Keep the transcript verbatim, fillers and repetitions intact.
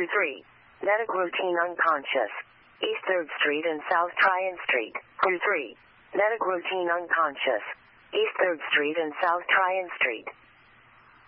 Crew three. Medic routine unconscious. East third Street and South Tryon Street. Crew three. Medic routine unconscious. East third Street and South Tryon Street.